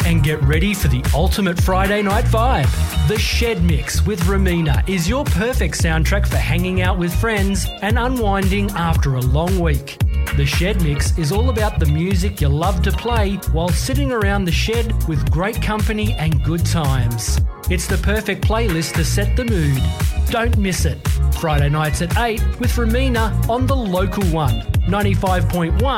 and get ready for the ultimate Friday night vibe. The Shed Mix with Ramina is your perfect soundtrack for hanging out with friends and unwinding after a long week. The Shed Mix is all about the music you love to play while sitting around the shed with great company and good times. It's the perfect playlist to set the mood. Don't miss it. Friday nights at 8 with Ramina on the local one, 95.1